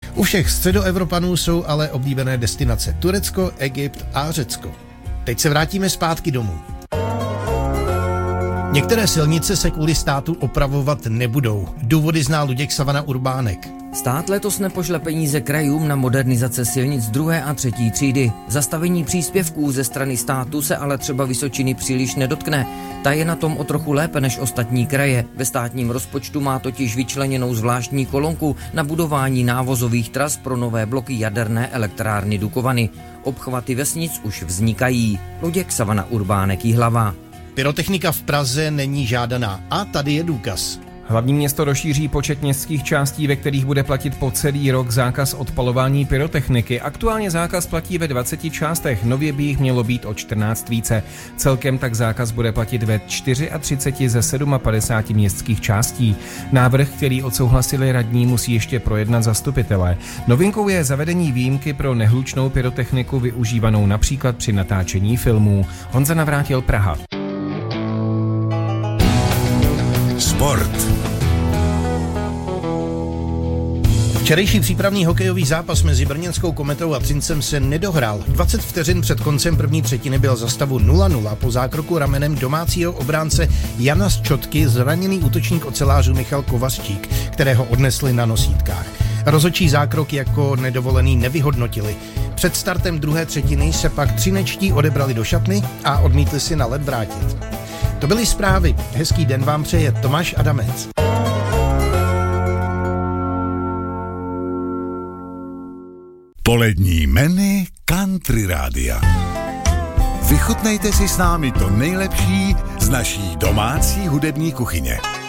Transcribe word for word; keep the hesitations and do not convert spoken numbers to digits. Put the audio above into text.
U všech středoevropanů jsou ale oblíbené destinace Turecko, Egypt a Řecko. Teď se vrátíme zpátky domů. Některé silnice se kvůli státu opravovat nebudou. Důvody zná Luděk Savana Urbánek. Stát letos nepošle peníze krajům na modernizace silnic druhé a třetí třídy. Zastavení příspěvků ze strany státu se ale třeba Vysočiny příliš nedotkne. Ta je na tom o trochu lépe než ostatní kraje. Ve státním rozpočtu má totiž vyčleněnou zvláštní kolonku na budování návozových tras pro nové bloky jaderné elektrárny Dukovany. Obchvaty vesnic už vznikají. Luděk Savana Urbánek, Jihlava. Pyrotechnika v Praze není žádaná a tady je důkaz. Hlavní město rozšíří počet městských částí, ve kterých bude platit po celý rok zákaz odpalování pyrotechniky. Aktuálně zákaz platí ve dvaceti částech, nově by jich mělo být o čtrnáct více. Celkem tak zákaz bude platit ve třiceti čtyřech ze padesát sedmi městských částí. Návrh, který odsouhlasili radní, musí ještě projednat zastupitelé. Novinkou je zavedení výjimky pro nehlučnou pyrotechniku využívanou například při natáčení filmů. Honza Navrátil, Praha. Sport. Včerejší přípravný hokejový zápas mezi brněnskou Kometou a Třincem se nedohrál. dvacet vteřin před koncem první třetiny byl za stavu nula nula po zákroku ramenem domácího obránce Jana z Čotky zraněný útočník ocelářů Michal Kovařčík, kterého odnesli na nosítkách. Rozhodčí zákrok jako nedovolený nevyhodnotili. Před startem druhé třetiny se pak třinečtí odebrali do šatny a odmítli si na led vrátit. To byly zprávy. Hezký den vám přeje Tomáš Adamec. Polední menu Country Rádia. Vychutnejte si s námi to nejlepší z naší domácí hudební kuchyně.